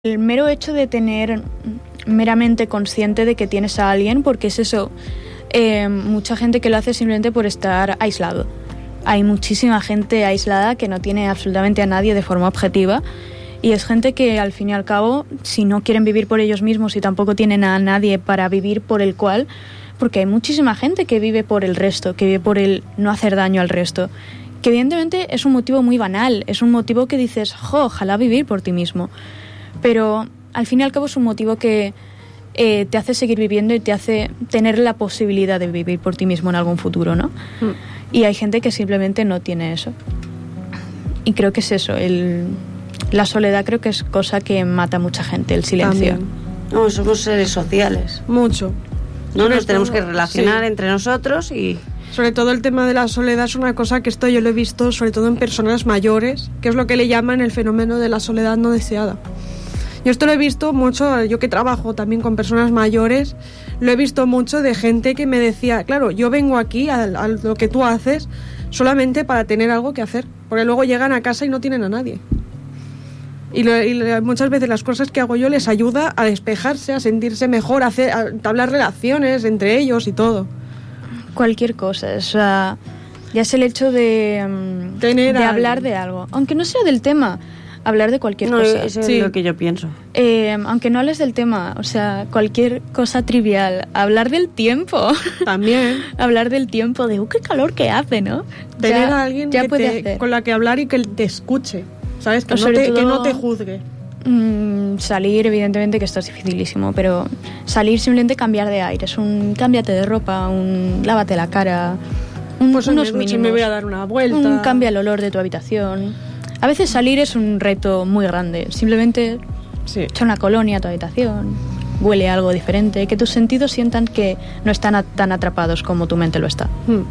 El mero hecho de tener meramente consciente de que tienes a alguien, porque es eso, mucha gente que lo hace simplemente por estar aislado. Hay muchísima gente aislada que no tiene absolutamente a nadie de forma objetiva, y es gente que al fin y al cabo, si no quieren vivir por ellos mismos y tampoco tienen a nadie para vivir por el cual, porque hay muchísima gente que vive por el resto, que vive por el no hacer daño al resto, que evidentemente es un motivo muy banal, es un motivo que dices, ojalá vivir por ti mismo. Pero al fin y al cabo es un motivo que te hace seguir viviendo y te hace tener la posibilidad de vivir por ti mismo en algún futuro, ¿no? Y hay gente que simplemente no tiene eso. Y creo que es eso, la soledad creo que es cosa que mata a mucha gente, el silencio. También. No, somos seres sociales. Mucho. No nos tenemos que relacionar entre nosotros y... Sobre todo el tema de la soledad es una cosa que esto yo lo he visto sobre todo en personas mayores, que es lo que le llaman el fenómeno de la soledad no deseada. Yo esto lo he visto mucho, yo que trabajo también con personas mayores, lo he visto mucho de gente que me decía, claro, yo vengo aquí a lo que tú haces solamente para tener algo que hacer, porque luego llegan a casa y no tienen a nadie. Y muchas veces las cosas que hago yo les ayuda a despejarse, a sentirse mejor, a entablar relaciones entre ellos y todo. Cualquier cosa, o sea, ya es el hecho de hablar de algo, aunque no sea del tema. Hablar de cualquier cosa. Eso es lo que yo pienso. Aunque no hables del tema, o sea, cualquier cosa trivial. Hablar del tiempo. También. Hablar del tiempo, de qué calor que hace, ¿no? Tener a alguien con la que hablar y que te escuche, ¿sabes? Que no te juzgue. Salir, evidentemente que esto es dificilísimo, pero salir simplemente cambiar de aire. Es cámbiate de ropa, lávate la cara, pues unos mínimos. Me voy a dar una vuelta. Cambia el olor de tu habitación. A veces salir es un reto muy grande. Simplemente echa una colonia a tu habitación, huele a algo diferente, que tus sentidos sientan que no están tan atrapados como tu mente lo está.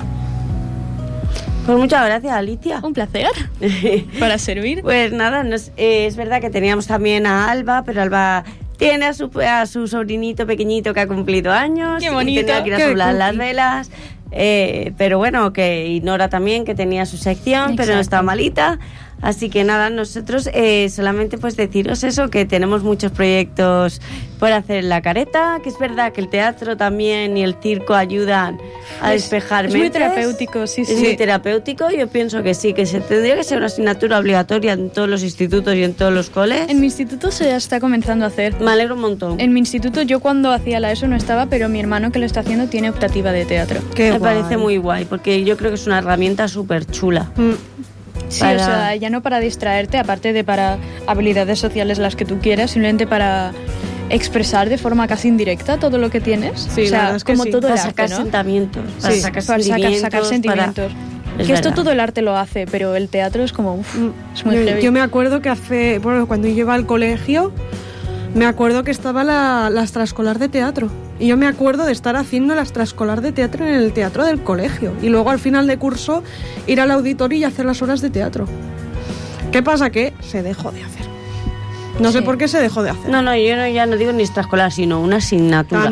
Pues muchas gracias, Alicia. Un placer. Para servir. Pues nada, es verdad que teníamos también a Alba, pero Alba tiene a su sobrinito pequeñito que ha cumplido años. Qué bonito. Y tenía que ir a soplar las velas. Pero bueno, que Inora también, que tenía su sección. Exacto. Pero no estaba malita. Así que nada, nosotros solamente pues deciros eso, que tenemos muchos proyectos por hacer en La Careta, que es verdad que el teatro también y el circo ayudan a despejar mentes. Es muy terapéutico, sí. Es muy terapéutico, yo pienso que sí, que tendría que ser una asignatura obligatoria en todos los institutos y en todos los coles. En mi instituto se ya está comenzando a hacer. Me alegro un montón. En mi instituto yo cuando hacía la ESO no estaba, pero mi hermano que lo está haciendo tiene optativa de teatro. Me parece muy guay, porque yo creo que es una herramienta súper chula. Sí, o sea, ya no para distraerte, aparte de para habilidades sociales las que tú quieras, simplemente para expresar de forma casi indirecta todo lo que tienes. Sí, o sea, es como todo el arte, sacar ¿no? sentimientos, para sacar sentimientos. Que esto todo el arte lo hace, pero el teatro es como, es muy heavy. Yo me acuerdo que cuando yo iba al colegio, me acuerdo que estaba la extraescolar de teatro. Y yo me acuerdo de estar haciendo la extraescolar de teatro en el teatro del colegio. Y luego al final de curso ir al auditorio y hacer las horas de teatro. ¿Qué pasa? Que se dejó de hacer. No sé por qué se dejó de hacer. No, yo ya no digo ni extraescolar, sino una asignatura.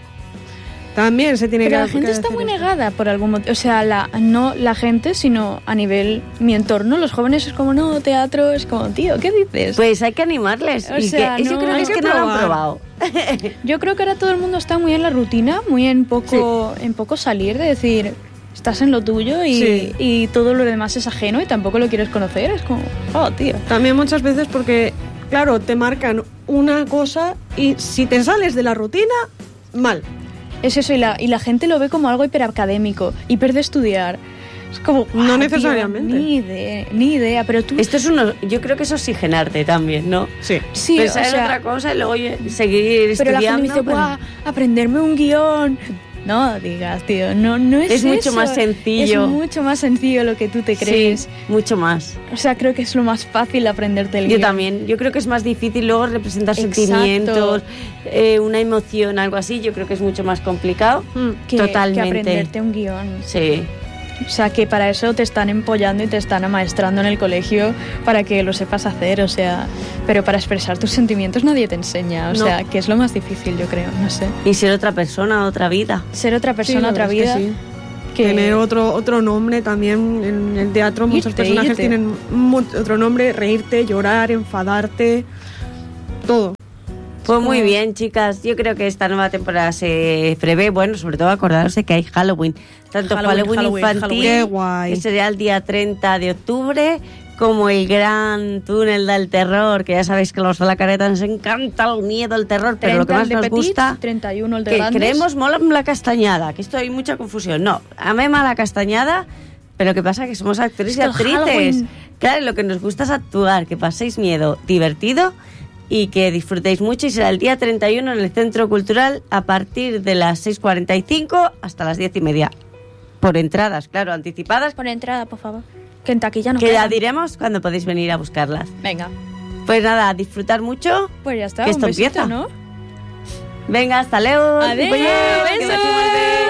También se tiene que... Pero la gente está muy negada por algún motivo. O sea, no la gente, sino a nivel mi entorno. Los jóvenes es como, no, teatro, es como, tío, ¿qué dices? Pues hay que animarles. O sea, yo creo que es que no lo han probado. Yo creo que ahora todo el mundo está muy en la rutina, muy en poco salir, de decir, estás en lo tuyo y todo lo demás es ajeno y tampoco lo quieres conocer. Es como, tío. También muchas veces porque, claro, te marcan una cosa y si te sales de la rutina, mal. Es eso, y la gente lo ve como algo hiperacadémico, hiper de estudiar. Es como, no necesariamente. Tío, ni idea, pero tú... Esto es yo creo que es oxigenarte también, ¿no? Sí, pensar en otra cosa y luego seguir pero estudiando. Pero la gente dice, aprenderme un guión. No digas, tío, no es eso. Mucho más sencillo. Es mucho más sencillo lo que tú te crees. Sí, mucho más. O sea, creo que es lo más fácil aprenderte el guión. Yo también. Yo creo que es más difícil luego representar sentimientos, una emoción, algo así. Yo creo que es mucho más complicado. Totalmente. Que aprenderte un guión. Sí. O sea, que para eso te están empollando y te están amaestrando en el colegio para que lo sepas hacer, o sea... Pero para expresar tus sentimientos nadie te enseña, o sea, que es lo más difícil, yo creo, no sé. Y ser otra persona, otra vida. Ser otra persona, otra vida. Tener otro nombre también en el teatro. Muchos personajes tienen otro nombre, reírte, llorar, enfadarte... todo. Pues muy bien, chicas. Yo creo que esta nueva temporada se prevé, bueno, sobre todo acordaros de que hay Halloween. Tanto Halloween infantil, Qué guay. que sería el día 30 de octubre, como el gran túnel del terror, que ya sabéis que los de la careta nos encanta el miedo, el terror, pero lo que más nos gusta... 31 el de que grandes. creemos mola la castañada, que esto hay mucha confusión. No, amema la castañada, pero ¿qué pasa? Que somos actores y Esto es actrices. Halloween. Claro, lo que nos gusta es actuar, que paséis miedo, divertido y que disfrutéis mucho. Y será el día 31 en el Centro Cultural a partir de las 6:45 hasta las 10:30. Por entradas, claro, anticipadas, Por entrada, por favor. Que en taquilla no que ya quedan. diremos cuando podéis venir a buscarlas. Venga, Pues nada, disfrutar mucho. pues ya está. Que un esto besito, empieza. ¿no? Venga, hasta luego. Adiós, Oye, que besos. me estoy muy bien.